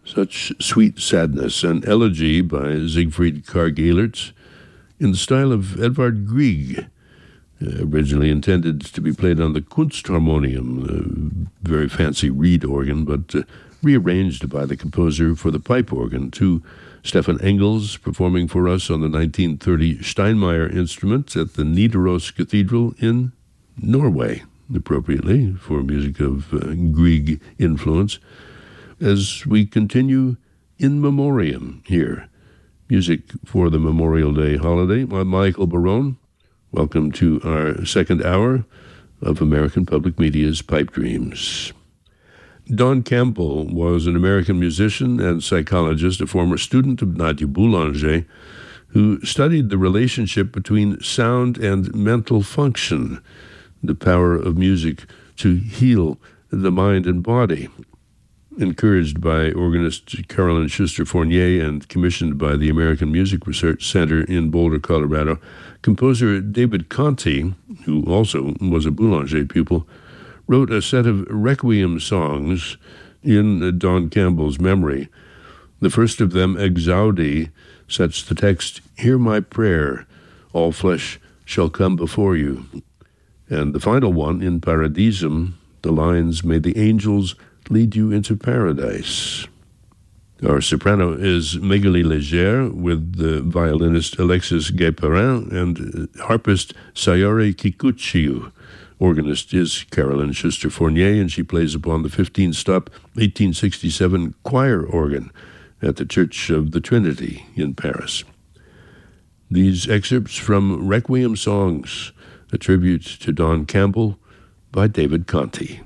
Such sweet sadness, an elegy by Siegfried Karg-Elert in the style of Edvard Grieg, originally intended to be played on the Kunstharmonium, a very fancy reed organ, but rearranged by the composer for the pipe organ, to Stefan Engels performing for us on the 1930 Steinmeyer instrument at the Nidaros Cathedral in Norway, appropriately for music of Grieg influence. As we continue in memoriam here, music for the Memorial Day holiday. I'm Michael Barone. Welcome to our second hour of American Public Media's Pipe Dreams. Don Campbell was an American musician and psychologist, a former student of Nadia Boulanger, who studied the relationship between sound and mental function, the power of music to heal the mind and body. Encouraged by organist Carolyn Schuster Fournier and commissioned by the American Music Research Center in Boulder, Colorado, composer David Conti, who also was a Boulanger pupil, wrote a set of requiem songs in Don Campbell's memory. The first of them, Exaudi, sets the text, "Hear my prayer, all flesh shall come before you." And the final one, in Paradisum, the lines, "May the angels lead you into paradise." Our soprano is Magali Leger, with the violinist Alexis Guéperin and harpist Sayori Kikuchiu. Organist is Carolyn Schuster Fournier, and she plays upon the 15-stop 1867 choir organ at the Church of the Trinity in Paris. These excerpts from Requiem Songs, a tribute to Don Campbell by David Conti.